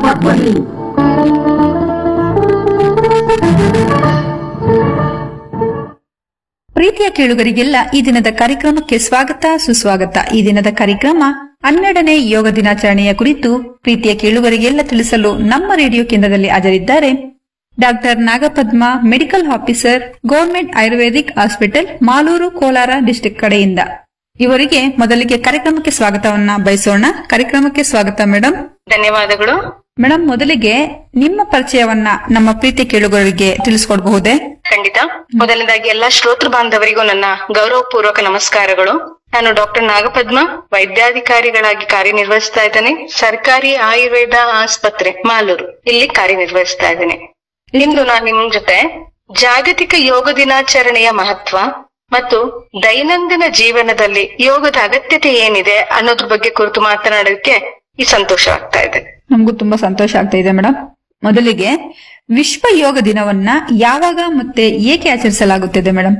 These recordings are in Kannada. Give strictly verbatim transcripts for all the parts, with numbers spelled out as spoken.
ಬನ್ನಿ. ಪ್ರೀತಿಯ ಕೇಳುಗರಿಗೆಲ್ಲ ಈ ದಿನದ ಕಾರ್ಯಕ್ರಮಕ್ಕೆ ಸ್ವಾಗತ ಸುಸ್ವಾಗತ. ಈ ದಿನದ ಕಾರ್ಯಕ್ರಮ ಹನ್ನೆರಡನೇ ಯೋಗ ದಿನಾಚರಣೆಯ ಕುರಿತು ಪ್ರೀತಿಯ ಕೇಳುಗರಿಗೆಲ್ಲ ತಿಳಿಸಲು ನಮ್ಮ ರೇಡಿಯೋ ಕೇಂದ್ರದಲ್ಲಿ ಹಾಜರಿದ್ದಾರೆ doctor Nagapadma, medical officer, government Ayurvedic hospital, Malur, Kolar district ಕಡೆಯಿಂದ. ಇವರಿಗೆ ಮೊದಲಿಗೆ ಕಾರ್ಯಕ್ರಮಕ್ಕೆ ಸ್ವಾಗತವನ್ನ ಬಯಸೋಣ. ಕಾರ್ಯಕ್ರಮಕ್ಕೆ ಸ್ವಾಗತ ಮೇಡಮ್. ಧನ್ಯವಾದಗಳು ಮೇಡಮ್. ಮೊದಲಿಗೆ ನಿಮ್ಮ ಪರಿಚಯವನ್ನ ನಮ್ಮ ಪ್ರೀತಿಯ ಕೇಳುಗರಿಗೆ ತಿಳಿಸ್ಕೊಡ್ಬಹುದೇ? ಖಂಡಿತ. ಮೊದಲನೇದಾಗಿ ಎಲ್ಲಾ ಶ್ರೋತೃ ಬಾಂಧವರಿಗೂ ನನ್ನ ಗೌರವ ಪೂರ್ವಕ ನಮಸ್ಕಾರಗಳು. ನಾನು ಡಾಕ್ಟರ್ ನಾಗಪದ್ಮ, ವೈದ್ಯಾಧಿಕಾರಿಗಳಾಗಿ ಕಾರ್ಯನಿರ್ವಹಿಸ್ತಾ ಇದ್ದೇನೆ. ಸರ್ಕಾರಿ ಆಯುರ್ವೇದ ಆಸ್ಪತ್ರೆ ಮಾಲೂರು ಇಲ್ಲಿ ಕಾರ್ಯನಿರ್ವಹಿಸ್ತಾ ಇದ್ದೇನೆ. ಇಂದು ನಾನು ನಿಮ್ ಜೊತೆ ಜಾಗತಿಕ ಯೋಗ ದಿನಾಚರಣೆಯ ಮಹತ್ವ ಮತ್ತು ದೈನಂದಿನ ಜೀವನದಲ್ಲಿ ಯೋಗದ ಅಗತ್ಯತೆ ಏನಿದೆ ಅನ್ನೋದ್ರ ಬಗ್ಗೆ ಕುರಿತು ಮಾತನಾಡೋದಕ್ಕೆ ಈ ಸಂತೋಷ ಆಗ್ತಾ ಇದೆ. ನಮಗೂ ತುಂಬಾ ಸಂತೋಷ ಆಗ್ತಾ ಇದೆ ಮೇಡಮ್. ಮೊದಲಿಗೆ ವಿಶ್ವ ಯೋಗ ದಿನವನ್ನ ಯಾವಾಗ ಮತ್ತೆ ಏಕೆ ಆಚರಿಸಲಾಗುತ್ತದೆ ಮೇಡಮ್?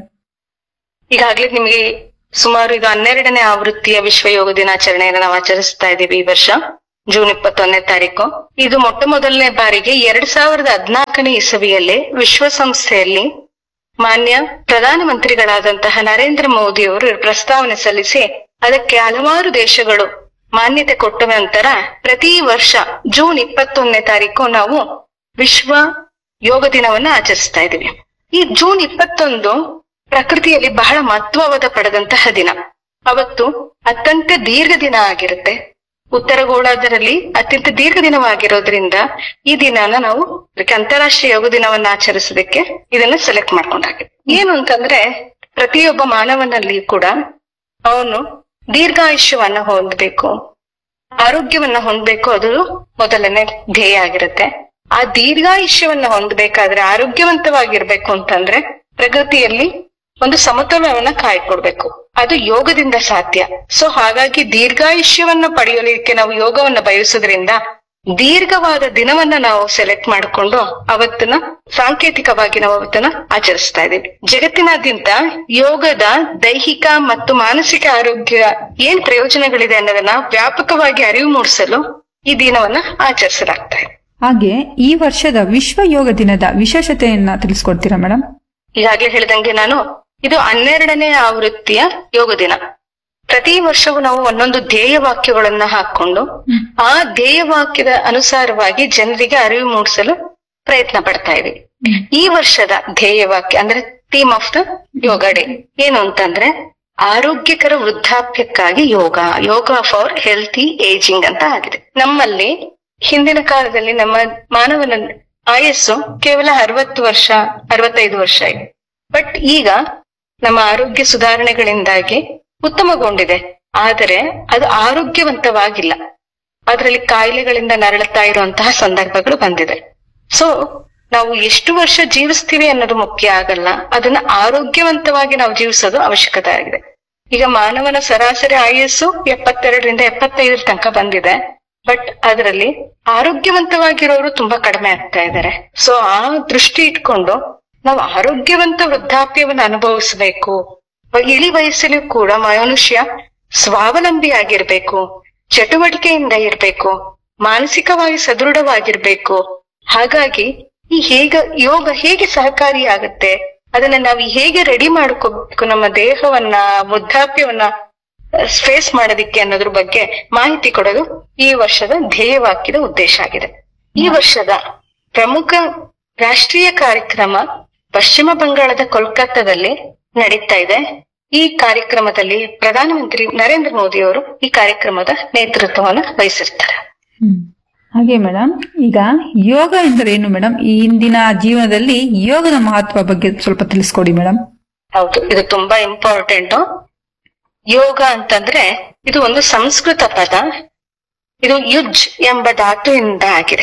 ಈಗಾಗ್ಲೇ ನಿಮಗೆ ಸುಮಾರು ಇದು ಹನ್ನೆರಡನೇ ಆವೃತ್ತಿಯ ವಿಶ್ವ ಯೋಗ ದಿನಾಚರಣೆಯನ್ನು ನಾವು ಆಚರಿಸ್ತಾ ಇದ್ದೀವಿ ಈ ವರ್ಷ ಜೂನ್ ಇಪ್ಪತ್ತೊಂದನೇ ತಾರೀಕು. ಇದು ಮೊಟ್ಟ ಮೊದಲನೇ ಬಾರಿಗೆ ಎರಡ್ ಸಾವಿರದ ಹದಿನಾಲ್ಕನೇ ಇಸವಿಯಲ್ಲಿ ವಿಶ್ವಸಂಸ್ಥೆಯಲ್ಲಿ ಮಾನ್ಯ ಪ್ರಧಾನಮಂತ್ರಿಗಳಾದಂತಹ ನರೇಂದ್ರ ಮೋದಿ ಅವರು ಪ್ರಸ್ತಾವನೆ ಸಲ್ಲಿಸಿ ಅದಕ್ಕೆ ಹಲವಾರು ದೇಶಗಳು ಮಾನ್ಯತೆ ಕೊಟ್ಟ ನಂತರ ಪ್ರತಿ ವರ್ಷ ಜೂನ್ ಇಪ್ಪತ್ತೊಂದನೇ ತಾರೀಕು ನಾವು ವಿಶ್ವ ಯೋಗ ದಿನವನ್ನ ಆಚರಿಸ್ತಾ ಇದ್ದೀವಿ. ಈ ಜೂನ್ ಇಪ್ಪತ್ತೊಂದು ಪ್ರಕೃತಿಯಲ್ಲಿ ಬಹಳ ಮಹತ್ವವಾದ ಪಡೆದಂತಹ ದಿನ. ಅವತ್ತು ಅತ್ಯಂತ ದೀರ್ಘ ದಿನ ಆಗಿರುತ್ತೆ. ಉತ್ತರ ಗೋಳಾರ್ಧದಲ್ಲಿ ಅತ್ಯಂತ ದೀರ್ಘ ದಿನವಾಗಿರೋದ್ರಿಂದ ಈ ದಿನಾನ ನಾವು ಅಂತಾರಾಷ್ಟ್ರೀಯ ಯೋಗ ದಿನವನ್ನ ಆಚರಿಸೋದಕ್ಕೆ ಇದನ್ನ ಸೆಲೆಕ್ಟ್ ಮಾಡ್ಕೊಂಡಾಗಿದೆ. ಏನು ಅಂತಂದ್ರೆ ಪ್ರತಿಯೊಬ್ಬ ಮಾನವನಲ್ಲಿ ಕೂಡ ಅವನು ದೀರ್ಘಾಯುಷ್ಯವನ್ನ ಹೊಂದಬೇಕು, ಆರೋಗ್ಯವನ್ನ ಹೊಂದಬೇಕು. ಅದು ಮೊದಲನೇ ಧ್ಯೇಯ ಆಗಿರುತ್ತೆ. ಆ ದೀರ್ಘಾಯುಷ್ಯವನ್ನ ಹೊಂದಬೇಕಾದ್ರೆ, ಆರೋಗ್ಯವಂತವಾಗಿರ್ಬೇಕು ಅಂತಂದ್ರೆ ಪ್ರಗತಿಯಲ್ಲಿ ಒಂದು ಸಮತೋಲನವನ್ನ ಕಾಯ್ಕೊಡ್ಬೇಕು. ಅದು ಯೋಗದಿಂದ ಸಾಧ್ಯ. ಸೊ ಹಾಗಾಗಿ ದೀರ್ಘಾಯುಷ್ಯವನ್ನ ಪಡೆಯಲಿಕ್ಕೆ ನಾವು ಯೋಗವನ್ನ ಬಯಸೋದ್ರಿಂದ ದೀರ್ಘವಾದ ದಿನವನ್ನ ನಾವು ಸೆಲೆಕ್ಟ್ ಮಾಡಿಕೊಂಡು ಅವತ್ತನ್ನ ಸಾಂಕೇತಿಕವಾಗಿ ನಾವು ಅವತ್ತನ್ನ ಆಚರಿಸ್ತಾ ಇದ್ದೀವಿ. ಜಗತ್ತಿನಾದ್ಯಂತ ಯೋಗದ ದೈಹಿಕ ಮತ್ತು ಮಾನಸಿಕ ಆರೋಗ್ಯ ಏನ್ ಪ್ರಯೋಜನಗಳಿದೆ ಅನ್ನೋದನ್ನ ವ್ಯಾಪಕವಾಗಿ ಅರಿವು ಮೂಡಿಸಲು ಈ ದಿನವನ್ನ ಆಚರಿಸಲಾಗ್ತಾ ಇದೆ. ಹಾಗೆ ಈ ವರ್ಷದ ವಿಶ್ವ ಯೋಗ ದಿನದ ವಿಶೇಷತೆಯನ್ನ ತಿಳಿಸ್ಕೊಡ್ತೀರಾ ಮೇಡಮ್? ಈಗಾಗ್ಲೇ ಹೇಳಿದಂಗೆ ನಾನು ಇದು ಹನ್ನೆರಡನೇ ಆವೃತ್ತಿಯ ಯೋಗ ದಿನ. ಪ್ರತಿ ವರ್ಷವೂ ನಾವು ಒಂದೊಂದು ಧ್ಯೇಯ ವಾಕ್ಯಗಳನ್ನ ಹಾಕೊಂಡು ಆ ಧ್ಯೇಯ ವಾಕ್ಯದ ಅನುಸಾರವಾಗಿ ಜನರಿಗೆ ಅರಿವು ಮೂಡಿಸಲು ಪ್ರಯತ್ನ ಪಡ್ತಾ ಇದ್ದೀವಿ. ಈ ವರ್ಷದ ಧ್ಯೇಯ ವಾಕ್ಯ ಅಂದ್ರೆ theme of the yoga day ಏನು ಅಂತಂದ್ರೆ ಆರೋಗ್ಯಕರ ವೃದ್ಧಾಪ್ಯಕ್ಕಾಗಿ ಯೋಗ, ಯೋಗ ಫಾರ್ ಹೆಲ್ತಿ ಏಜಿಂಗ್ ಅಂತ ಆಗಿದೆ. ನಮ್ಮಲ್ಲಿ ಹಿಂದಿನ ಕಾಲದಲ್ಲಿ ನಮ್ಮ ಮಾನವನ ಆಯಸ್ಸು ಕೇವಲ ಅರವತ್ತು ವರ್ಷ ಅರವತ್ತೈದು ವರ್ಷ ಇದೆ. ಬಟ್ ಈಗ ನಮ್ಮ ಆರೋಗ್ಯ ಸುಧಾರಣೆಗಳಿಂದಾಗಿ ಉತ್ತಮಗೊಂಡಿದೆ. ಆದರೆ ಅದು ಆರೋಗ್ಯವಂತವಾಗಿಲ್ಲ. ಅದರಲ್ಲಿ ಕಾಯಿಲೆಗಳಿಂದ ನರಳುತ್ತಾ ಇರುವಂತಹ ಸಂದರ್ಭಗಳು ಬಂದಿದೆ. ಸೊ ನಾವು ಎಷ್ಟು ವರ್ಷ ಜೀವಿಸ್ತೀವಿ ಅನ್ನೋದು ಮುಖ್ಯ ಆಗಲ್ಲ, ಅದನ್ನ ಆರೋಗ್ಯವಂತವಾಗಿ ನಾವು ಜೀವಿಸೋದು ಅವಶ್ಯಕತೆ ಆಗಿದೆ. ಈಗ ಮಾನವನ ಸರಾಸರಿ ಆಯಸ್ಸು ಎಪ್ಪತ್ತೆರಡರಿಂದ ಎಪ್ಪತ್ತೈದರ ತನಕ ಬಂದಿದೆ. ಬಟ್ ಅದರಲ್ಲಿ ಆರೋಗ್ಯವಂತವಾಗಿರೋರು ತುಂಬಾ ಕಡಿಮೆ ಆಗ್ತಾ ಇದ್ದಾರೆ. ಸೊ ಆ ದೃಷ್ಟಿ ಇಟ್ಕೊಂಡು ನಾವು ಆರೋಗ್ಯವಂತ ವೃದ್ಧಾಪ್ಯವನ್ನು ಅನುಭವಿಸಬೇಕು. ಇಳಿ ವಯಸ್ಸಲ್ಲೂ ಕೂಡ ಮನುಷ್ಯ ಸ್ವಾವಲಂಬಿ ಆಗಿರ್ಬೇಕು, ಚಟುವಟಿಕೆಯಿಂದ ಇರ್ಬೇಕು, ಮಾನಸಿಕವಾಗಿ ಸದೃಢವಾಗಿರ್ಬೇಕು. ಹಾಗಾಗಿ ಈ ಹೇಗ ಯೋಗ ಹೇಗೆ ಸಹಕಾರಿಯಾಗುತ್ತೆ, ಅದನ್ನ ನಾವು ಹೇಗೆ ರೆಡಿ ಮಾಡ್ಕೋಬೇಕು ನಮ್ಮ ದೇಹವನ್ನ, ವೃದ್ಧಾಪ್ಯವನ್ನ ಫೇಸ್ ಮಾಡೋದಿಕ್ಕೆ ಅನ್ನೋದ್ರ ಬಗ್ಗೆ ಮಾಹಿತಿ ಕೊಡೋದು ಈ ವರ್ಷದ ಧ್ಯೇಯವಾಕ್ಯದ ಉದ್ದೇಶ ಆಗಿದೆ. ಈ ವರ್ಷದ ಪ್ರಮುಖ ರಾಷ್ಟ್ರೀಯ ಕಾರ್ಯಕ್ರಮ ಪಶ್ಚಿಮ ಬಂಗಾಳದ ಕೋಲ್ಕತ್ತಾದಲ್ಲಿ ನಡೀತಾ ಇದೆ. ಈ ಕಾರ್ಯಕ್ರಮದಲ್ಲಿ ಪ್ರಧಾನಮಂತ್ರಿ ನರೇಂದ್ರ ಮೋದಿ ಅವರು ಈ ಕಾರ್ಯಕ್ರಮದ ನೇತೃತ್ವವನ್ನು ವಹಿಸಿರ್ತಾರೆ. ಹಾಗೆ ಮೇಡಮ್, ಈಗ ಯೋಗ ಎಂದರೆ ಏನು ಮೇಡಮ್? ಈ ಇಂದಿನ ಜೀವನದಲ್ಲಿ ಯೋಗದ ಮಹತ್ವ ಬಗ್ಗೆ ಸ್ವಲ್ಪ ತಿಳಿಸ್ಕೊಡಿ ಮೇಡಮ್. ಹೌದು, ಇದು ತುಂಬಾ ಇಂಪಾರ್ಟೆಂಟ್. ಯೋಗ ಅಂತಂದ್ರೆ ಇದು ಒಂದು ಸಂಸ್ಕೃತ ಪದ. ಇದು ಯುಜ್ ಎಂಬ ಧಾತುವಿನಿಂದ ಆಗಿದೆ.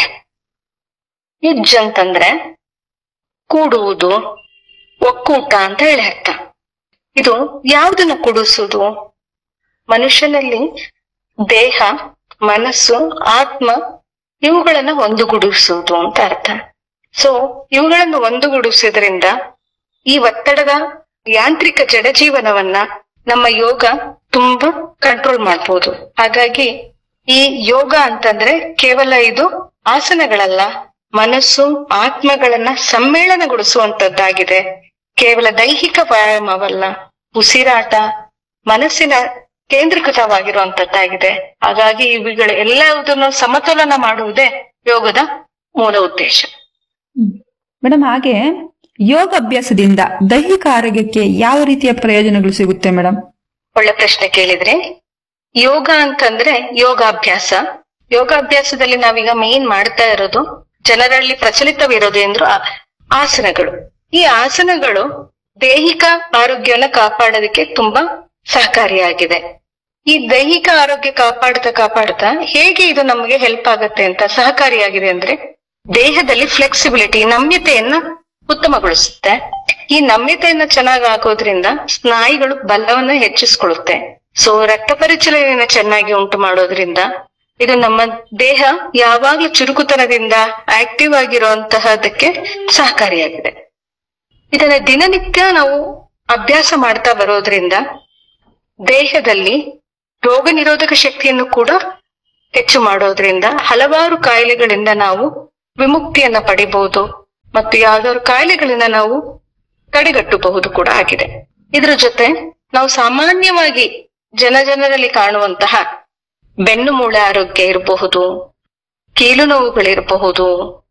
ಯುಜ್ ಅಂತಂದ್ರೆ ಕೂಡುವುದು, ಒಕ್ಕೂಟ ಅಂತ ಹೇಳಿ ಅರ್ಥ. ಇದು ಯಾವುದನ್ನ ಕೂಡಿಸುವುದು? ಮನುಷ್ಯನಲ್ಲಿ ದೇಹ, ಮನಸ್ಸು, ಆತ್ಮ ಇವುಗಳನ್ನ ಒಂದುಗೂಡಿಸುವುದು ಅಂತ ಅರ್ಥ. ಸೊ ಇವುಗಳನ್ನು ಒಂದುಗೂಡಿಸೋದ್ರಿಂದ ಈ ಒತ್ತಡದ ಯಾಂತ್ರಿಕ ಜಡಜೀವನವನ್ನ ನಮ್ಮ ಯೋಗ ತುಂಬಾ ಕಂಟ್ರೋಲ್ ಮಾಡ್ಬೋದು. ಹಾಗಾಗಿ ಈ ಯೋಗ ಅಂತಂದ್ರೆ ಕೇವಲ ಇದು ಆಸನಗಳಲ್ಲ, ಮನಸ್ಸು ಆತ್ಮಗಳನ್ನ ಸಮ್ಮೇಳನಗೊಳಿಸುವಂತದ್ದಾಗಿದೆ. ಕೇವಲ ದೈಹಿಕ ವ್ಯಾಯಾಮವಲ್ಲ, ಉಸಿರಾಟ ಮನಸ್ಸಿನ ಕೇಂದ್ರೀಕೃತವಾಗಿರುವಂತದ್ದಾಗಿದೆ. ಹಾಗಾಗಿ ಇವುಗಳ ಎಲ್ಲದನ್ನು ಸಮತೋಲನ ಮಾಡುವುದೇ ಯೋಗದ ಮೂಲ ಉದ್ದೇಶ. ಮೇಡಮ್, ಹಾಗೆ ಯೋಗ ಅಭ್ಯಾಸದಿಂದ ದೈಹಿಕ ಆರೋಗ್ಯಕ್ಕೆ ಯಾವ ರೀತಿಯ ಪ್ರಯೋಜನಗಳು ಸಿಗುತ್ತೆ ಮೇಡಮ್? ಒಳ್ಳೆ ಪ್ರಶ್ನೆ ಕೇಳಿದ್ರೆ. ಯೋಗ ಅಂತಂದ್ರೆ ಯೋಗಾಭ್ಯಾಸ. ಯೋಗಾಭ್ಯಾಸದಲ್ಲಿ ನಾವೀಗ ಮೇನ್ ಮಾಡ್ತಾ ಇರೋದು, ಜನರಲ್ಲಿ ಪ್ರಚಲಿತವಿರೋದು ಎಂದ್ರು ಆಸನಗಳು. ಈ ಆಸನಗಳು ದೈಹಿಕ ಆರೋಗ್ಯವನ್ನ ಕಾಪಾಡೋದಕ್ಕೆ ತುಂಬಾ ಸಹಕಾರಿಯಾಗಿದೆ. ಈ ದೈಹಿಕ ಆರೋಗ್ಯ ಕಾಪಾಡ್ತಾ ಕಾಪಾಡ್ತಾ ಹೇಗೆ ಇದು ನಮಗೆ ಹೆಲ್ಪ್ ಆಗತ್ತೆ ಅಂತ, ಸಹಕಾರಿಯಾಗಿದೆ ಅಂದ್ರೆ ದೇಹದಲ್ಲಿ ಫ್ಲೆಕ್ಸಿಬಿಲಿಟಿ, ನಮ್ಯತೆಯನ್ನ ಉತ್ತಮಗೊಳಿಸುತ್ತೆ. ಈ ನಮ್ಯತೆಯನ್ನ ಚೆನ್ನಾಗಿ ಹಾಕೋದ್ರಿಂದ ಸ್ನಾಯುಗಳು ಬಲವನ್ನ ಹೆಚ್ಚಿಸ್ಕೊಳ್ಳುತ್ತೆ. ಸೊ ರಕ್ತ ಪರಿಚಲನೆಯನ್ನ ಚೆನ್ನಾಗಿ ಉಂಟು ಮಾಡೋದ್ರಿಂದ ಇದು ನಮ್ಮ ದೇಹ ಯಾವಾಗ್ಲೂ ಚುರುಕುತನದಿಂದ ಆಕ್ಟಿವ್ ಆಗಿರುವಂತಹದಕ್ಕೆ ಸಹಕಾರಿಯಾಗಿದೆ. ಇದನ್ನ ದಿನನಿತ್ಯ ನಾವು ಅಭ್ಯಾಸ ಮಾಡ್ತಾ ಬರೋದ್ರಿಂದ ದೇಹದಲ್ಲಿ ರೋಗ ನಿರೋಧಕ ಶಕ್ತಿಯನ್ನು ಕೂಡ ಹೆಚ್ಚು ಮಾಡೋದ್ರಿಂದ ಹಲವಾರು ಕಾಯಿಲೆಗಳಿಂದ ನಾವು ವಿಮುಕ್ತಿಯನ್ನ ಪಡಿಬಹುದು ಮತ್ತು ಯಾವ್ದಾದ್ರು ಕಾಯಿಲೆಗಳಿಂದ ನಾವು ತಡೆಗಟ್ಟಬಹುದು ಕೂಡ ಆಗಿದೆ. ಇದ್ರ ಜೊತೆ ನಾವು ಸಾಮಾನ್ಯವಾಗಿ ಜನ ಜನರಲ್ಲಿ ಕಾಣುವಂತಹ ಬೆನ್ನು ಮೂಳೆ ಆರೋಗ್ಯ ಇರಬಹುದು, ಕೀಲು ನೋವುಗಳಿರಬಹುದು,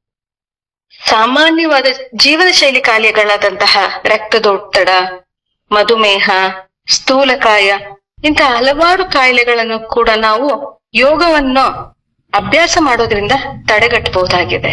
ಸಾಮಾನ್ಯವಾದ ಜೀವನ ಶೈಲಿ ಕಾಯಿಲೆಗಳಾದಂತಹ ರಕ್ತದೊತ್ತಡ, ಮಧುಮೇಹ, ಸ್ಥೂಲಕಾಯ, ಇಂತಹ ಹಲವಾರು ಕಾಯಿಲೆಗಳನ್ನು ಕೂಡ ನಾವು ಯೋಗವನ್ನು ಅಭ್ಯಾಸ ಮಾಡೋದ್ರಿಂದ ತಡೆಗಟ್ಟಬಹುದಾಗಿದೆ.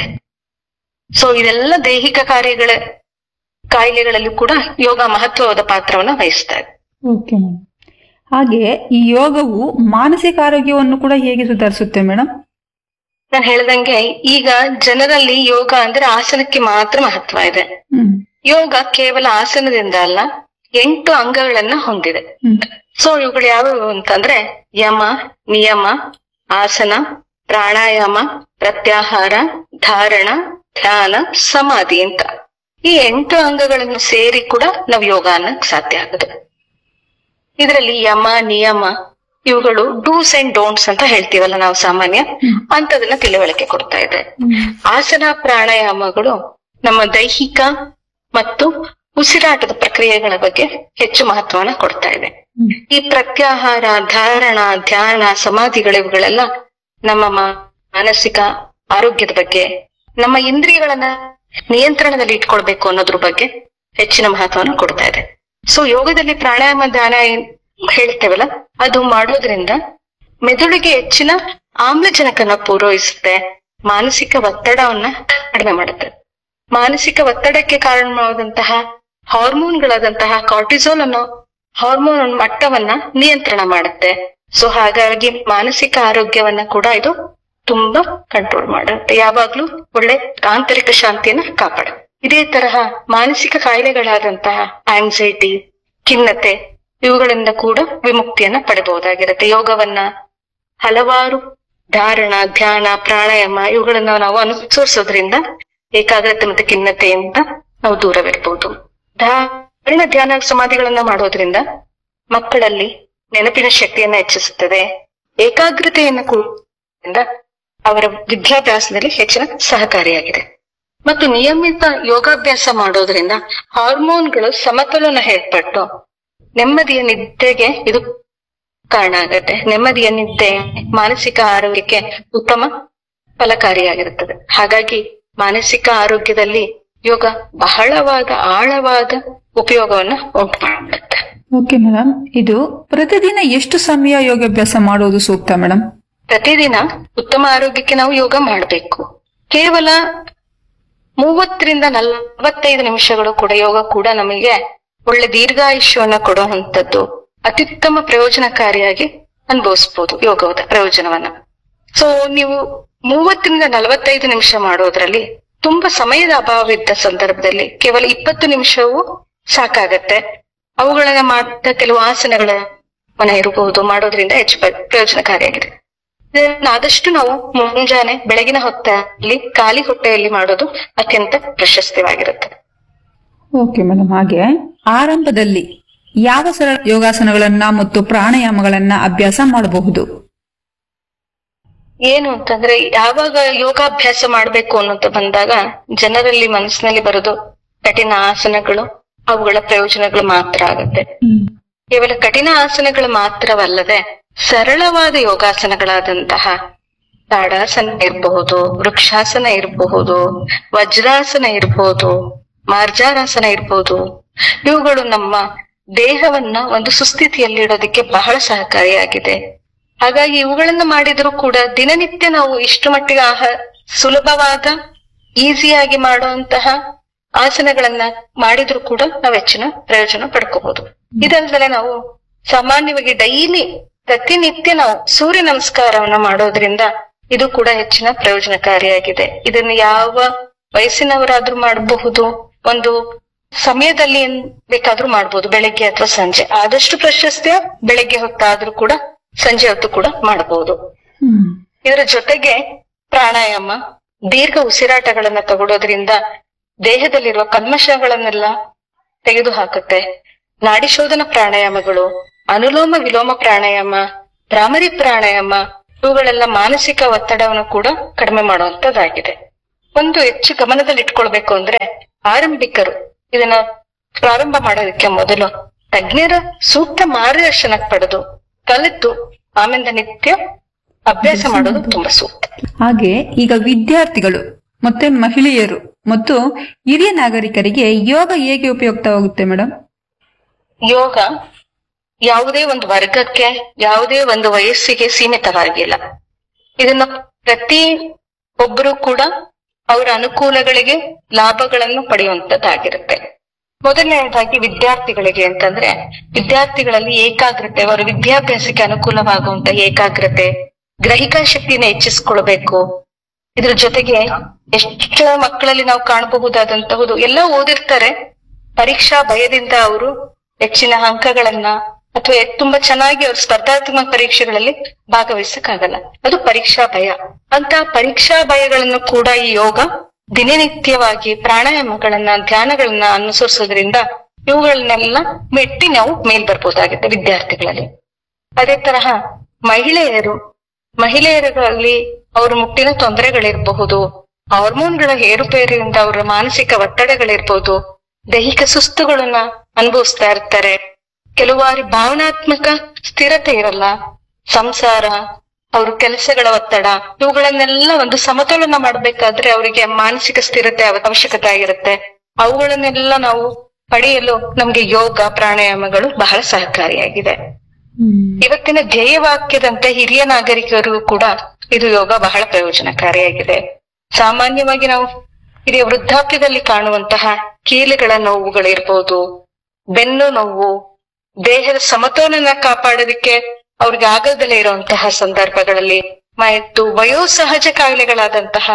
ಸೊ ಇದೆಲ್ಲ ದೈಹಿಕ ಕಾರ್ಯಗಳ ಕಾಯಿಲೆಗಳಲ್ಲಿ ಕೂಡ ಯೋಗ ಮಹತ್ವವಾದ ಪಾತ್ರವನ್ನ ವಹಿಸ್ತಾ ಇದೆ. Okay madam. ಹಾಗೆ ಈ ಯೋಗವು ಮಾನಸಿಕ ಆರೋಗ್ಯವನ್ನು ಕೂಡ ಹೇಗೆ ಸುಧಾರಿಸುತ್ತೆ ಮೇಡಮ್? ನಾನು ಹೇಳ್ದಂಗೆ ಈಗ ಜನರಲ್ಲಿ ಯೋಗ ಅಂದ್ರೆ ಆಸನಕ್ಕೆ ಮಾತ್ರ ಮಹತ್ವ ಇದೆ. ಯೋಗ ಕೇವಲ ಆಸನದಿಂದ ಅಲ್ಲ, ಎಂಟು ಅಂಗಗಳನ್ನ ಹೊಂದಿದೆ. ಸೊ ಇವುಗಳು ಯಾವ್ಯಾವು ಅಂತಂದ್ರೆ ಯಮ, ನಿಯಮ, ಆಸನ, ಪ್ರಾಣಾಯಾಮ, ಪ್ರತ್ಯಾಹಾರ, ಧಾರಣ, ಧ್ಯಾನ, ಸಮಾಧಿ ಅಂತ ಈ ಎಂಟು ಅಂಗಗಳನ್ನು ಸೇರಿ ಕೂಡ ನಾವು ಯೋಗ ಅನ್ನಕ್ ಸಾಧ್ಯ ಆಗುತ್ತೆ. ಇದರಲ್ಲಿ ಯಮ, ನಿಯಮ ಇವುಗಳು ಡೂಸ್ ಅಂಡ್ ಡೋಂಟ್ಸ್ ಅಂತ ಹೇಳ್ತೀವಲ್ಲ ನಾವು ಸಾಮಾನ್ಯ, ಅಂತದನ್ನ ತಿಳುವಳಿಕೆ ಕೊಡ್ತಾ ಇದೆ. ಆಸನ, ಪ್ರಾಣಾಯಾಮಗಳು ನಮ್ಮ ದೈಹಿಕ ಮತ್ತು ಉಸಿರಾಟದ ಪ್ರಕ್ರಿಯೆಗಳ ಬಗ್ಗೆ ಹೆಚ್ಚು ಮಹತ್ವನ ಕೊಡ್ತಾ ಇದೆ. ಈ ಪ್ರತ್ಯಾಹಾರ, ಧಾರಣ, ಧ್ಯಾನ, ಸಮಾಧಿಗಳು ಇವುಗಳೆಲ್ಲ ನಮ್ಮ ಮಾನಸಿಕ ಆರೋಗ್ಯದ ಬಗ್ಗೆ, ನಮ್ಮ ಇಂದ್ರಿಯಗಳನ್ನ ನಿಯಂತ್ರಣದಲ್ಲಿ ಇಟ್ಕೊಳ್ಬೇಕು ಅನ್ನೋದ್ರ ಬಗ್ಗೆ ಹೆಚ್ಚಿನ ಮಹತ್ವನ ಕೊಡ್ತಾ ಇದೆ. ಸೊ ಯೋಗದಲ್ಲಿ ಪ್ರಾಣಾಯಾಮ, ಧ್ಯಾನ ಹೇಳ್ತೇವಲ್ಲ, ಅದು ಮಾಡೋದ್ರಿಂದ ಮೆದುಳಿಗೆ ಹೆಚ್ಚಿನ ಆಮ್ಲಜನಕನ ಪೂರೈಸುತ್ತೆ, ಮಾನಸಿಕ ಒತ್ತಡವನ್ನ ಕಡಿಮೆ ಮಾಡುತ್ತೆ. ಮಾನಸಿಕ ಒತ್ತಡಕ್ಕೆ ಕಾರಣವಾದಂತಹ ಹಾರ್ಮೋನ್ಗಳಾದಂತಹ ಕಾರ್ಟಿಸೋಲ್ ಅನ್ನೋ ಹಾರ್ಮೋನ್ ಮಟ್ಟವನ್ನ ನಿಯಂತ್ರಣ ಮಾಡುತ್ತೆ. ಸೊ ಹಾಗಾಗಿ ಮಾನಸಿಕ ಆರೋಗ್ಯವನ್ನ ಕೂಡ ಇದು ತುಂಬಾ ಕಂಟ್ರೋಲ್ ಮಾಡುತ್ತೆ. ಯಾವಾಗ್ಲೂ ಒಳ್ಳೆ ಆಂತರಿಕ ಶಾಂತಿಯನ್ನ ಕಾಪಾಡುತ್ತೆ. ಇದೇ ತರಹ ಮಾನಸಿಕ ಕಾಯಿಲೆಗಳಾದಂತಹ ಆಂಗ್ಸೈಟಿ, ಖಿನ್ನತೆ ಇವುಗಳಿಂದ ಕೂಡ ವಿಮುಕ್ತಿಯನ್ನ ಪಡೆಯಬಹುದಾಗಿರುತ್ತೆ. ಯೋಗವನ್ನ ಹಲವಾರು ಧಾರಣ, ಧ್ಯಾನ, ಪ್ರಾಣಾಯಾಮ ಇವುಗಳನ್ನ ನಾವು ಅನುಸರಿಸೋದ್ರಿಂದ ಏಕಾಗ್ರತೆ ಮತ್ತು ಖಿನ್ನತೆಯಿಂದ ನಾವು ದೂರವಿರಬಹುದು. ಧಾರಣ, ಧ್ಯಾನ, ಸಮಾಧಿಗಳನ್ನ ಮಾಡೋದ್ರಿಂದ ಮಕ್ಕಳಲ್ಲಿ ನೆನಪಿನ ಶಕ್ತಿಯನ್ನ ಹೆಚ್ಚಿಸುತ್ತದೆ. ಏಕಾಗ್ರತೆಯನ್ನ ಕೂಡ ಅವರ ವಿದ್ಯಾಭ್ಯಾಸದಲ್ಲಿ ಹೆಚ್ಚಿನ ಸಹಕಾರಿಯಾಗಿದೆ. ಮತ್ತು ನಿಯಮಿತ ಯೋಗಾಭ್ಯಾಸ ಮಾಡೋದ್ರಿಂದ ಹಾರ್ಮೋನ್ಗಳು ಸಮತೋಲನ ಏರ್ಪಟ್ಟು ನೆಮ್ಮದಿಯ ನಿದ್ದೆಗೆ ಇದು ಕಾರಣ ಆಗತ್ತೆ. ನೆಮ್ಮದಿಯ ನಿದ್ದೆ ಮಾನಸಿಕ ಆರೋಗ್ಯಕ್ಕೆ ಉತ್ತಮ ಫಲಕಾರಿಯಾಗಿರುತ್ತದೆ. ಹಾಗಾಗಿ ಮಾನಸಿಕ ಆರೋಗ್ಯದಲ್ಲಿ ಯೋಗ ಬಹಳವಾದ ಆಳವಾದ ಉಪಯೋಗವನ್ನ ಉಂಟು ಮಾಡುತ್ತೆ. ಓಕೆ ಮೇಡಮ್, ಇದು ಪ್ರತಿದಿನ ಎಷ್ಟು ಸಮಯ ಯೋಗಾಭ್ಯಾಸ ಮಾಡುವುದು ಸೂಕ್ತ ಮೇಡಮ್? ಪ್ರತಿದಿನ ಉತ್ತಮ ಆರೋಗ್ಯಕ್ಕೆ ನಾವು ಯೋಗ ಮಾಡಬೇಕು. ಕೇವಲ ಮೂವತ್ತರಿಂದ ನಲವತ್ತೈದು ನಿಮಿಷಗಳು ಕೂಡ ಯೋಗ ಕೂಡ ನಮಗೆ ಒಳ್ಳೆ ದೀರ್ಘಾಯುಷ್ಯವನ್ನ ಕೊಡುವಂತದ್ದು, ಅತ್ಯುತ್ತಮ ಪ್ರಯೋಜನಕಾರಿಯಾಗಿ ಅನುಭವಿಸಬಹುದು ಯೋಗದ ಪ್ರಯೋಜನವನ್ನ. ಸೊ ನೀವು ಮೂವತ್ತರಿಂದ ನಲವತ್ತೈದು ನಿಮಿಷ ಮಾಡೋದ್ರಲ್ಲಿ ತುಂಬಾ ಸಮಯದ ಅಭಾವವಿದ್ದ ಸಂದರ್ಭದಲ್ಲಿ ಕೇವಲ ಇಪ್ಪತ್ತು ನಿಮಿಷವೂ ಸಾಕಾಗತ್ತೆ. ಅವುಗಳನ್ನ ಮಾಡಿದ ಕೆಲವು ಆಸನಗಳನ್ನ ಇರಬಹುದು ಮಾಡೋದ್ರಿಂದ ಹೆಚ್ಚು ಪ್ರಯೋಜನಕಾರಿಯಾಗಿದೆ. ಆದಷ್ಟು ನಾವು ಮುಂಜಾನೆ ಬೆಳಗಿನ ಹೊತ್ತಲ್ಲಿ ಖಾಲಿ ಹೊಟ್ಟೆಯಲ್ಲಿ ಮಾಡೋದು ಅತ್ಯಂತ ಪ್ರಶಸ್ತಿವಾಗಿರುತ್ತೆ. ಓಕೆ ಮೇಡಮ್, ಹಾಗೆ ಆರಂಭದಲ್ಲಿ ಯಾವ ಸರಳ ಯೋಗಾಸನಗಳನ್ನ ಮತ್ತು ಪ್ರಾಣಾಯಾಮಗಳನ್ನ ಅಭ್ಯಾಸ ಮಾಡಬಹುದು? ಏನು ಅಂತಂದ್ರೆ ಯಾವಾಗ ಯೋಗಾಭ್ಯಾಸ ಮಾಡ್ಬೇಕು ಅನ್ನೋದು ಬಂದಾಗ ಜನರಲ್ಲಿ ಮನಸ್ಸಿನಲ್ಲಿ ಬರೋದು ಕಠಿಣ ಆಸನಗಳು, ಅವುಗಳ ಪ್ರಯೋಜನಗಳು ಮಾತ್ರ ಆಗುತ್ತೆ. ಕೇವಲ ಕಠಿಣ ಆಸನಗಳು ಮಾತ್ರವಲ್ಲದೆ ಸರಳವಾದ ಯೋಗಾಸನಗಳಾದಂತಹ ತಾಡಾಸನ ಇರಬಹುದು, ವೃಕ್ಷಾಸನ ಇರಬಹುದು, ವಜ್ರಾಸನ ಇರಬಹುದು, ಮಾರ್ಜಾರಾಸನ ಇರಬಹುದು. ಇವುಗಳು ನಮ್ಮ ದೇಹವನ್ನ ಒಂದು ಸುಸ್ಥಿತಿಯಲ್ಲಿ ಇಡೋದಕ್ಕೆ ಬಹಳ ಸಹಕಾರಿಯಾಗಿದೆ. ಹಾಗಾಗಿ ಇವುಗಳನ್ನ ಮಾಡಿದ್ರು ಕೂಡ ದಿನನಿತ್ಯ ನಾವು ಇಷ್ಟು ಮಟ್ಟಿಗೆ ಆಹ ಸುಲಭವಾದ ಈಸಿಯಾಗಿ ಮಾಡುವಂತಹ ಆಸನಗಳನ್ನ ಮಾಡಿದ್ರು ಕೂಡ ನಾವು ಹೆಚ್ಚಿನ ಪ್ರಯೋಜನ ಪಡ್ಕೋಬಹುದು. ಇದಲ್ದಲೆ ನಾವು ಸಾಮಾನ್ಯವಾಗಿ ಡೈಲಿ ಪ್ರತಿನಿತ್ಯ ನಾವು ಸೂರ್ಯ ನಮಸ್ಕಾರವನ್ನ ಮಾಡೋದ್ರಿಂದ ಇದು ಕೂಡ ಹೆಚ್ಚಿನ ಪ್ರಯೋಜನಕಾರಿಯಾಗಿದೆ. ಇದನ್ನು ಯಾವ ವಯಸ್ಸಿನವರಾದ್ರೂ ಮಾಡಬಹುದು, ಒಂದು ಸಮಯದಲ್ಲಿ ಏನ್ ಬೇಕಾದ್ರೂ ಮಾಡ್ಬೋದು, ಬೆಳಗ್ಗೆ ಅಥವಾ ಸಂಜೆ. ಆದಷ್ಟು ಪ್ರಶಸ್ತಿಯ ಬೆಳಗ್ಗೆ ಹೊತ್ತಾದ್ರೂ ಕೂಡ ಸಂಜೆ ಹೊತ್ತು ಕೂಡ ಮಾಡಬಹುದು. ಇದರ ಜೊತೆಗೆ ಪ್ರಾಣಾಯಾಮ, ದೀರ್ಘ ಉಸಿರಾಟಗಳನ್ನ ತಗೊಳ್ಳೋದ್ರಿಂದ ದೇಹದಲ್ಲಿರುವ ಕಲ್ಮಶಗಳನ್ನೆಲ್ಲ ತೆಗೆದು ಹಾಕುತ್ತೆ. ನಾಡಿಶೋಧನ ಪ್ರಾಣಾಯಾಮಗಳು, ಅನುಲೋಮ ವಿಲೋಮ ಪ್ರಾಣಾಯಾಮ, ಭ್ರಾಮರಿ ಪ್ರಾಣಾಯಾಮ ಇವುಗಳೆಲ್ಲ ಮಾನಸಿಕ ಒತ್ತಡವನ್ನು ಕೂಡ ಕಡಿಮೆ ಮಾಡುವಂತದ್ದಾಗಿದೆ. ಒಂದು ಹೆಚ್ಚು ಗಮನದಲ್ಲಿ ಇಟ್ಕೊಳ್ಬೇಕು ಅಂದ್ರೆ ಆರಂಭಿಕರು ಇದನ್ನ ಪ್ರಾರಂಭ ಮಾಡೋದಕ್ಕೆ ಮೊದಲು ತಜ್ಞರ ಸೂಕ್ತ ಮಾರ್ಗದರ್ಶನ ಪಡೆದು ಕಲಿತು ಆಮೇಲೆ ನಿತ್ಯ ಅಭ್ಯಾಸ ಮಾಡೋದು ತುಂಬಾ ಸೂಕ್ತ. ಹಾಗೆ ಈಗ ವಿದ್ಯಾರ್ಥಿಗಳು ಮತ್ತೆ ಮಹಿಳೆಯರು ಮತ್ತು ಹಿರಿಯ ನಾಗರಿಕರಿಗೆ ಯೋಗ ಹೇಗೆ ಉಪಯುಕ್ತವಾಗುತ್ತೆ ಮೇಡಮ್? ಯೋಗ ಯಾವುದೇ ಒಂದು ವರ್ಗಕ್ಕೆ, ಯಾವುದೇ ಒಂದು ವಯಸ್ಸಿಗೆ ಸೀಮಿತವಾಗಿಲ್ಲ. ಇದನ್ನ ಪ್ರತಿ ಒಬ್ಬರು ಕೂಡ ಅವರ ಅನುಕೂಲಗಳಿಗೆ ಲಾಭಗಳನ್ನು ಪಡೆಯುವಂತದ್ದಾಗಿರುತ್ತೆ. ಮೊದಲನೇದಾಗಿ ವಿದ್ಯಾರ್ಥಿಗಳಿಗೆ ಅಂತಂದ್ರೆ ವಿದ್ಯಾರ್ಥಿಗಳಲ್ಲಿ ಏಕಾಗ್ರತೆ, ಅವರ ವಿದ್ಯಾಭ್ಯಾಸಕ್ಕೆ ಅನುಕೂಲವಾಗುವಂತ ಏಕಾಗ್ರತೆ, ಗ್ರಹಿಕಾ ಶಕ್ತಿನ ಹೆಚ್ಚಿಸ್ಕೊಳ್ಬೇಕು. ಇದ್ರ ಜೊತೆಗೆ ಎಷ್ಟು ಮಕ್ಕಳಲ್ಲಿ ನಾವು ಕಾಣಬಹುದಾದಂತಹುದು ಎಲ್ಲ ಓದಿರ್ತಾರೆ, ಪರೀಕ್ಷಾ ಭಯದಿಂದ ಅವರು ಹೆಚ್ಚಿನ ಅಂಕಗಳನ್ನ ಅಥವಾ ತುಂಬಾ ಚೆನ್ನಾಗಿ ಅವ್ರ ಸ್ಪರ್ಧಾತ್ಮಕ ಪರೀಕ್ಷೆಗಳಲ್ಲಿ ಭಾಗವಹಿಸಕ್ಕಾಗಲ್ಲ. ಅದು ಪರೀಕ್ಷಾ ಭಯ. ಅಂತ ಪರೀಕ್ಷಾ ಭಯಗಳನ್ನು ಕೂಡ ಈ ಯೋಗ ದಿನನಿತ್ಯವಾಗಿ ಪ್ರಾಣಾಯಾಮಗಳನ್ನ, ಧ್ಯಾನಗಳನ್ನ ಅನುಸರಿಸೋದ್ರಿಂದ ಇವುಗಳನ್ನೆಲ್ಲ ಮೆಟ್ಟಿ ನಾವು ಮೇಲ್ ಬರ್ಬೋದಾಗುತ್ತೆ ವಿದ್ಯಾರ್ಥಿಗಳಲ್ಲಿ. ಅದೇ ತರಹ ಮಹಿಳೆಯರು ಮಹಿಳೆಯರಲ್ಲಿ ಅವ್ರ ಮುಟ್ಟಿನ ತೊಂದರೆಗಳಿರಬಹುದು, ಹಾರ್ಮೋನ್ಗಳ ಏರುಪೇರಿನಿಂದ ಅವರ ಮಾನಸಿಕ ಒತ್ತಡಗಳಿರ್ಬೋದು, ದೈಹಿಕ ಸುಸ್ತುಗಳನ್ನ ಅನುಭವಿಸ್ತಾ ಇರ್ತಾರೆ. ಕೆಲವಾರಿ ಭಾವನಾತ್ಮಕ ಸ್ಥಿರತೆ ಇರಲ್ಲ, ಸಂಸಾರ, ಅವ್ರ ಕೆಲಸಗಳ ಒತ್ತಡ ಇವುಗಳನ್ನೆಲ್ಲ ಒಂದು ಸಮತೋಲನ ಮಾಡ್ಬೇಕಾದ್ರೆ ಅವರಿಗೆ ಮಾನಸಿಕ ಸ್ಥಿರತೆ ಅವಶ್ಯಕತೆ ಆಗಿರುತ್ತೆ. ಅವುಗಳನ್ನೆಲ್ಲ ನಾವು ಪಡೆಯಲು ನಮ್ಗೆ ಯೋಗ ಪ್ರಾಣಾಯಾಮಗಳು ಬಹಳ ಸಹಕಾರಿಯಾಗಿದೆ. ಇವತ್ತಿನ ಧ್ಯೇಯವಾಕ್ಯದಂತೆ ಹಿರಿಯ ನಾಗರಿಕರಿಗೂ ಕೂಡ ಇದು ಯೋಗ ಬಹಳ ಪ್ರಯೋಜನಕಾರಿಯಾಗಿದೆ. ಸಾಮಾನ್ಯವಾಗಿ ನಾವು ಹಿರಿಯ ವೃದ್ಧಾಪ್ಯದಲ್ಲಿ ಕಾಣುವಂತಹ ಕೀಲುಗಳ ನೋವುಗಳಿರ್ಬೋದು, ಬೆನ್ನು ನೋವು, ದೇಹದ ಸಮತೋಲನ ಕಾಪಾಡೋದಕ್ಕೆ ಅವ್ರಿಗೆ ಆಗದಲ್ಲೇ ಇರುವಂತಹ ಸಂದರ್ಭಗಳಲ್ಲಿ ಮತ್ತು ವಯೋಸಹಜ ಕಾಯಿಲೆಗಳಾದಂತಹ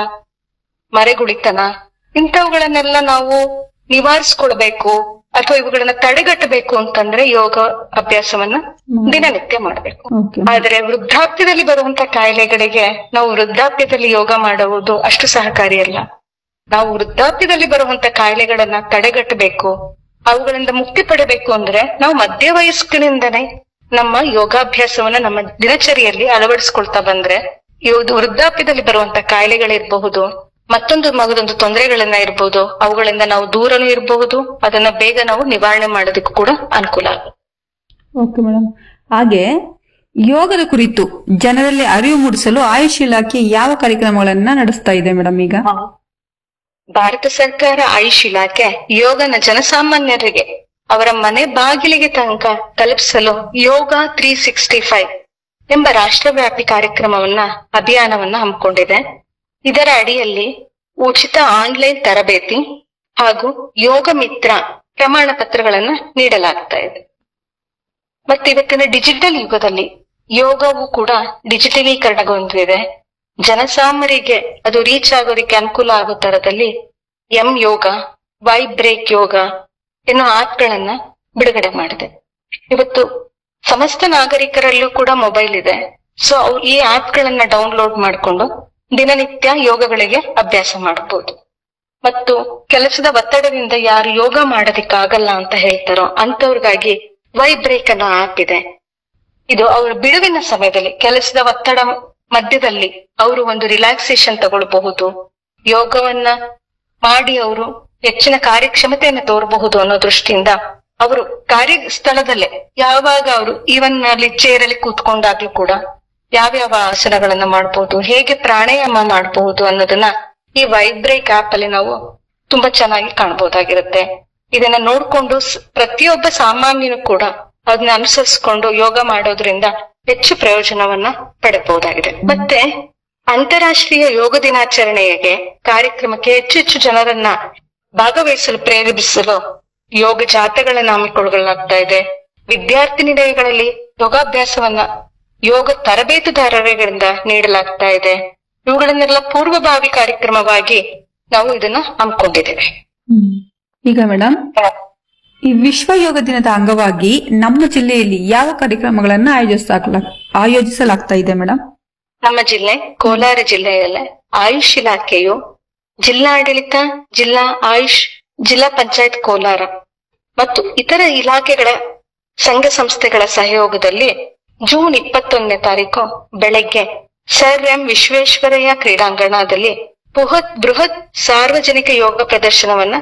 ಮರೆಗುಳಿತನ ಇಂಥವುಗಳನ್ನೆಲ್ಲ ನಾವು ನಿವಾರಿಸ್ಕೊಳ್ಬೇಕು ಅಥವಾ ಇವುಗಳನ್ನ ತಡೆಗಟ್ಟಬೇಕು ಅಂತಂದ್ರೆ ಯೋಗ ಅಭ್ಯಾಸವನ್ನ ದಿನನಿತ್ಯ ಮಾಡ್ಬೇಕು. ಆದ್ರೆ ವೃದ್ಧಾಪ್ಯದಲ್ಲಿ ಬರುವಂತಹ ಕಾಯಿಲೆಗಳಿಗೆ ನಾವು ವೃದ್ಧಾಪ್ಯದಲ್ಲಿ ಯೋಗ ಮಾಡುವುದು ಅಷ್ಟು ಸಹಕಾರಿಯಲ್ಲ. ನಾವು ವೃದ್ಧಾಪ್ಯದಲ್ಲಿ ಬರುವಂತ ಕಾಯಿಲೆಗಳನ್ನ ತಡೆಗಟ್ಟಬೇಕು, ಅವುಗಳಿಂದ ಮುಕ್ತಿ ಪಡೆಬೇಕು ಅಂದ್ರೆ ನಾವು ಮಧ್ಯ ವಯಸ್ಕನಿಂದನೇ ನಮ್ಮ ಯೋಗಾಭ್ಯಾಸವನ್ನ ನಮ್ಮ ದಿನಚರಿಯಲ್ಲಿ ಅಳವಡಿಸ್ಕೊಳ್ತಾ ಬಂದ್ರೆ ಇವುದು ವೃದ್ಧಾಪ್ಯದಲ್ಲಿ ಬರುವಂತ ಕಾಯಿಲೆಗಳಿರಬಹುದು, ಮತ್ತೊಂದು ಮಗದೊಂದು ತೊಂದರೆಗಳನ್ನ ಇರಬಹುದು, ಅವುಗಳಿಂದ ನಾವು ದೂರನೂ ಇರಬಹುದು, ಅದನ್ನ ಬೇಗ ನಾವು ನಿವಾರಣೆ ಮಾಡೋದಕ್ಕೂ ಕೂಡ ಅನುಕೂಲ ಆಗುತ್ತೆ. Okay madam. ಹಾಗೆ ಯೋಗದ ಕುರಿತು ಜನರಲ್ಲಿ ಅರಿವು ಮೂಡಿಸಲು ಆಯುಷ್ ಇಲಾಖೆ ಯಾವ ಕಾರ್ಯಕ್ರಮಗಳನ್ನ ನಡೆಸ್ತಾ ಇದೆ ಮೇಡಮ್? ಈಗ ಭಾರತ ಸರ್ಕಾರ ಆಯುಷ್ ಇಲಾಖೆ ಯೋಗನ ಜನಸಾಮಾನ್ಯರಿಗೆ ಅವರ ಮನೆ ಬಾಗಿಲಿಗೆ ತನಕ ತಲುಪಿಸಲು ಯೋಗ ತ್ರೀ ಸಿಕ್ಸ್ಟಿ ಫೈವ್ ಎಂಬ ರಾಷ್ಟ್ರವ್ಯಾಪಿ ಕಾರ್ಯಕ್ರಮವನ್ನ ಅಭಿಯಾನವನ್ನ ಹಮ್ಮಿಕೊಂಡಿದೆ. ಇದರ ಅಡಿಯಲ್ಲಿ ಉಚಿತ ಆನ್ಲೈನ್ ತರಬೇತಿ ಹಾಗೂ ಯೋಗ ಮಿತ್ರ ಪ್ರಮಾಣ ಪತ್ರಗಳನ್ನ ನೀಡಲಾಗ್ತಾ ಇದೆ. ಮತ್ತೆ ಇವತ್ತಿನ ಡಿಜಿಟಲ್ ಯುಗದಲ್ಲಿ ಯೋಗವು ಕೂಡ ಡಿಜಿಟಲೀಕರಣಗೊಂಡಿದೆ. ಜನಸಾಮಾನ್ಯರಿಗೆ ಅದು ರೀಚ್ ಆಗೋದಕ್ಕೆ ಅನುಕೂಲ ಆಗೋ ತರದಲ್ಲಿ ಎಂ ಯೋಗ, ವೈ ಬ್ರೇಕ್ ಯೋಗ ಎನ್ನುವ ಆಪ್ಗಳನ್ನ ಬಿಡುಗಡೆ ಮಾಡಿದೆ. ಇವತ್ತು ಸಮಸ್ತ ನಾಗರಿಕರಲ್ಲೂ ಕೂಡ ಮೊಬೈಲ್ ಇದೆ. ಸೊ ಈ ಆಪ್ ಗಳನ್ನ ಡೌನ್ಲೋಡ್ ಮಾಡಿಕೊಂಡು ದಿನನಿತ್ಯ ಯೋಗಗಳಿಗೆ ಅಭ್ಯಾಸ ಮಾಡಬಹುದು. ಮತ್ತು ಕೆಲಸದ ಒತ್ತಡದಿಂದ ಯಾರು ಯೋಗ ಮಾಡೋದಿಕ್ಕಾಗಲ್ಲ ಅಂತ ಹೇಳ್ತಾರೋ ಅಂತವ್ರಿಗಾಗಿ ವೈ ಬ್ರೇಕ್ ಅನ್ನೋ ಆಪ್ ಇದೆ. ಇದು ಅವರ ಬಿಡುವಿನ ಸಮಯದಲ್ಲಿ ಕೆಲಸದ ಒತ್ತಡ ಮಧ್ಯದಲ್ಲಿ ಅವರು ಒಂದು ರಿಲ್ಯಾಕ್ಸೇಷನ್ ತಗೊಳ್ಬಹುದು, ಯೋಗವನ್ನ ಮಾಡಿ ಅವರು ಹೆಚ್ಚಿನ ಕಾರ್ಯಕ್ಷಮತೆಯನ್ನು ತೋರಬಹುದು ಅನ್ನೋ ದೃಷ್ಟಿಯಿಂದ ಅವರು ಕಾರ್ಯ ಸ್ಥಳದಲ್ಲೇ ಯಾವಾಗ ಅವರು ಈವನ್ ಅಲ್ಲಿ ಚೇರಲ್ಲಿ ಕೂತ್ಕೊಂಡಾಗ್ಲೂ ಕೂಡ ಯಾವ್ಯಾವ ಆಸನಗಳನ್ನ ಮಾಡ್ಬೋದು, ಹೇಗೆ ಪ್ರಾಣಾಯಾಮ ಮಾಡಬಹುದು ಅನ್ನೋದನ್ನ ಈ ವೈಬ್ರೇಕ್ ಆಪ್ ಅಲ್ಲಿ ನಾವು ತುಂಬಾ ಚೆನ್ನಾಗಿ ಕಾಣಬಹುದಾಗಿರುತ್ತೆ. ಇದನ್ನ ನೋಡ್ಕೊಂಡು ಪ್ರತಿಯೊಬ್ಬ ಸಾಮಾನ್ಯನು ಕೂಡ ಅದನ್ನ ಅನುಸರಿಸಿಕೊಂಡು ಯೋಗ ಮಾಡೋದ್ರಿಂದ ಹೆಚ್ಚು ಪ್ರಯೋಜನವನ್ನ ಪಡೆಯಬಹುದಾಗಿದೆ. ಮತ್ತೆ ಅಂತಾರಾಷ್ಟ್ರೀಯ ಯೋಗ ದಿನಾಚರಣೆಗೆ ಕಾರ್ಯಕ್ರಮಕ್ಕೆ ಹೆಚ್ಚು ಹೆಚ್ಚು ಜನರನ್ನ ಭಾಗವಹಿಸಲು ಪ್ರೇರೇಪಿಸಲು ಯೋಗ ಜಾಥೆಗಳನ್ನ ಹಮ್ಮಿಕೊಳ್ಳಲಾಗ್ತಾ ಇದೆ. ವಿದ್ಯಾರ್ಥಿ ನಿಲಯಗಳಲ್ಲಿ ಯೋಗಾಭ್ಯಾಸವನ್ನ ಯೋಗ ತರಬೇತುದಾರರಿಂದ ನೀಡಲಾಗ್ತಾ ಇದೆ. ಇವುಗಳನ್ನೆಲ್ಲ ಪೂರ್ವಭಾವಿ ಕಾರ್ಯಕ್ರಮವಾಗಿ ನಾವು ಇದನ್ನ ಹಮ್ಮಿಕೊಂಡಿದ್ದೇವೆ. ಈಗ ಮೇಡಮ್, ಈ ವಿಶ್ವ ಯೋಗ ದಿನದ ಅಂಗವಾಗಿ ನಮ್ಮ ಜಿಲ್ಲೆಯಲ್ಲಿ ಯಾವ ಕಾರ್ಯಕ್ರಮಗಳನ್ನ ಆಯೋಜಿಸಲಾಗ್ಲ ಆಯೋಜಿಸಲಾಗ್ತಾ ಇದೆ ಮೇಡಮ್? ನಮ್ಮ ಜಿಲ್ಲೆ ಕೋಲಾರ ಜಿಲ್ಲೆಯಲ್ಲೇ ಆಯುಷ್ ಇಲಾಖೆಯು ಜಿಲ್ಲಾಡಳಿತ, ಜಿಲ್ಲಾ ಆಯುಷ್, ಜಿಲ್ಲಾ ಪಂಚಾಯತ್ ಕೋಲಾರ ಮತ್ತು ಇತರ ಇಲಾಖೆಗಳ ಸಂಘ ಸಂಸ್ಥೆಗಳ ಸಹಯೋಗದಲ್ಲಿ ಜೂನ್ ಇಪ್ಪತ್ತೊಂದನೇ ತಾರೀಕು ಬೆಳಗ್ಗೆ ಸರ್ ಎಂ ವಿಶ್ವೇಶ್ವರಯ್ಯ ಕ್ರೀಡಾಂಗಣದಲ್ಲಿ ಬೃಹತ್ ಬೃಹತ್ ಸಾರ್ವಜನಿಕ ಯೋಗ ಪ್ರದರ್ಶನವನ್ನ